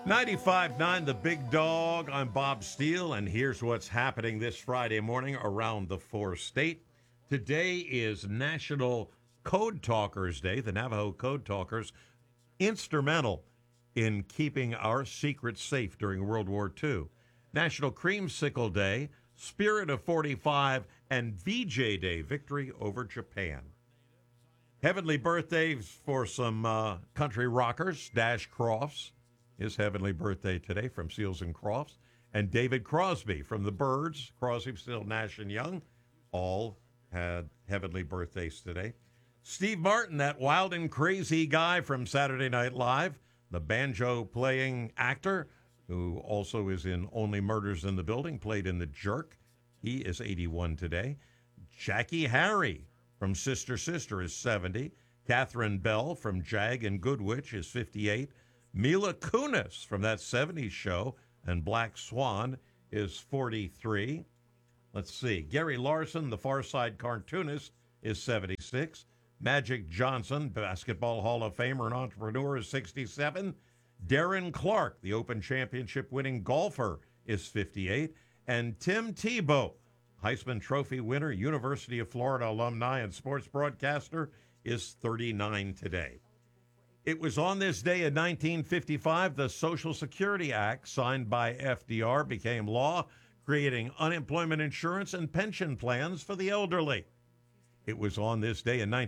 95.9 The Big Dog. I'm Bob Steele, and here's what's happening this Friday morning around the four-state. Today is National Code Talkers Day. The Navajo Code Talkers, instrumental in keeping our secrets safe during World War II. National Creamsicle Day, Spirit of 45, and VJ Day, victory over Japan. Heavenly birthdays for some country rockers. Dash Crofts, his heavenly birthday today from Seals and Crofts. And David Crosby from the Byrds, Crosby, Still, Nash, and Young, all had heavenly birthdays today. Steve Martin, that wild and crazy guy from Saturday Night Live, the banjo-playing actor, who also is in Only Murders in the Building, played in The Jerk. He is 81 today. Jackie Harry from Sister Sister is 70. Catherine Bell from Jag and Good Witch is 58. Mila Kunis from that 70s show and Black Swan is 43. Let's see. Gary Larson, the Far Side cartoonist, is 76. Magic Johnson, Basketball Hall of Famer and entrepreneur, is 67. Darren Clark, the Open Championship winning golfer, is 58. And Tim Tebow, Heisman Trophy winner, University of Florida alumni, and sports broadcaster, is 39 today. It was on this day in 1955 the Social Security Act, signed by FDR, became law, creating unemployment insurance and pension plans for the elderly. It was on this day in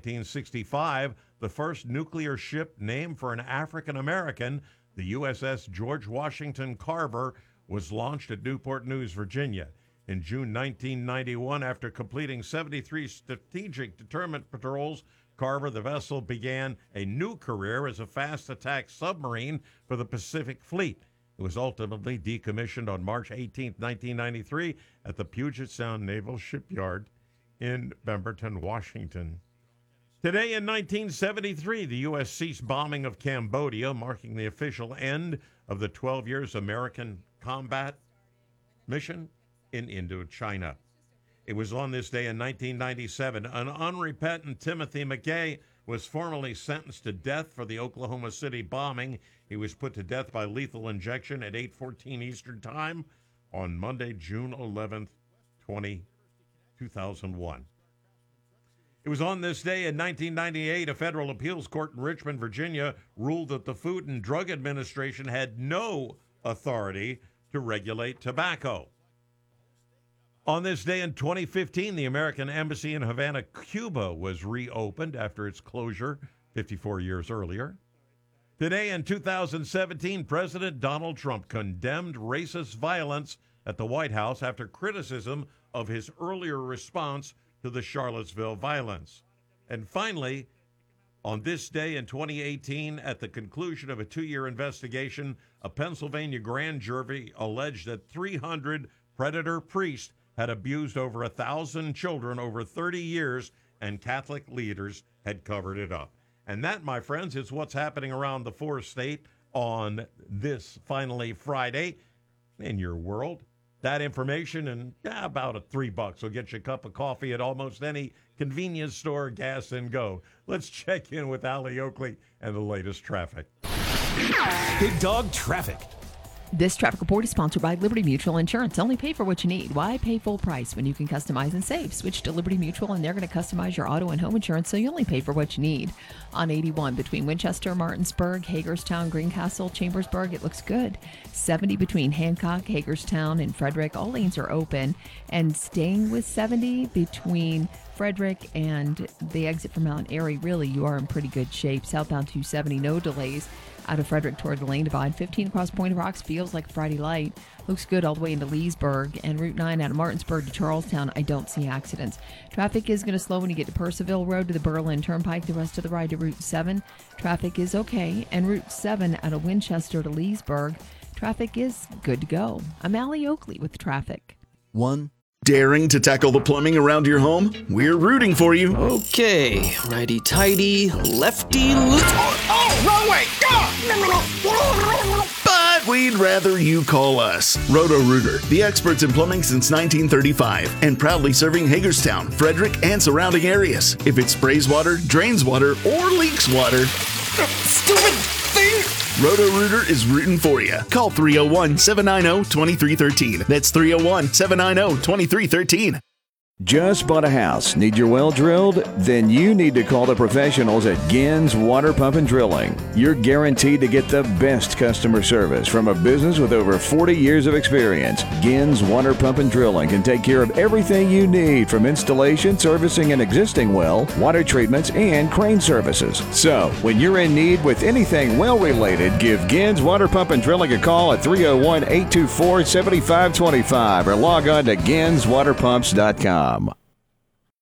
1965 the first nuclear ship named for an African American, the USS George Washington Carver, was launched at Newport News, Virginia. In June 1991, after completing 73 strategic deterrent patrols, Carver, the vessel, began a new career as a fast attack submarine for the Pacific Fleet. It was ultimately decommissioned on March 18, 1993, at the Puget Sound Naval Shipyard in Pemberton, Washington. Today in 1973, the U.S. ceased bombing of Cambodia, marking the official end of the 12 years American combat mission in Indochina. It was on this day in 1997, an unrepentant Timothy McKay was formally sentenced to death for the Oklahoma City bombing. He was put to death by lethal injection at 8:14 Eastern Time on Monday, June 11th, 2001. It was on this day in 1998, a federal appeals court in Richmond, Virginia, ruled that the Food and Drug Administration had no authority to regulate tobacco. On this day in 2015, the American Embassy in Havana, Cuba, was reopened after its closure 54 years earlier. Today in 2017, President Donald Trump condemned racist violence at the White House after criticism of his earlier response to the Charlottesville violence. And finally, on this day in 2018, at the conclusion of a 2-year investigation, a Pennsylvania grand jury alleged that 300 predator priests had abused over 1,000 children over 30 years, and Catholic leaders had covered it up. And that, my friends, is what's happening around the four-state on this finally Friday in your world. That information and about $3 will get you a cup of coffee at almost any convenience store, gas and go. Let's check in with Allie Oakley and the latest traffic. Big Dog Traffic. This traffic report is sponsored by Liberty Mutual Insurance. Only pay for what you need. Why pay full price when you can customize and save? Switch to Liberty Mutual and they're going to customize your auto and home insurance so you only pay for what you need. On 81 between Winchester, Martinsburg, Hagerstown, Greencastle, Chambersburg, it looks good. 70 between Hancock, Hagerstown, and Frederick. All lanes are open. And staying with 70 between Frederick and the exit from Mount Airy, really, you are in pretty good shape. Southbound 270, no delays. Out of Frederick toward the lane divide. 15 across Point of Rocks feels like Friday light. Looks good all the way into Leesburg. And Route 9 out of Martinsburg to Charlestown, I don't see accidents. Traffic is going to slow when you get to Percival Road to the Berlin Turnpike. The rest of the ride to Route 7. Traffic is okay. And Route 7 out of Winchester to Leesburg. Traffic is good to go. I'm Allie Oakley with traffic. Daring to tackle the plumbing around your home? We're rooting for you. Okay, righty-tighty, lefty-loose. Oh, wrong way! But we'd rather you call us. Roto-Rooter, the experts in plumbing since 1935, and proudly serving Hagerstown, Frederick, and surrounding areas. If it sprays water, drains water, or leaks water, Stupid thing! Roto-Rooter is rooting for you. Call 301-790-2313. That's 301-790-2313. Just bought a house? Need your well drilled? Then you need to call the professionals at Gins Water Pump and Drilling. You're guaranteed to get the best customer service from a business with over 40 years of experience. Gins Water Pump and Drilling can take care of everything you need, from installation, servicing an existing well, water treatments, and crane services. So, when you're in need with anything well related, give Gins Water Pump and Drilling a call at 301-824-7525 or log on to ginswaterpumps.com.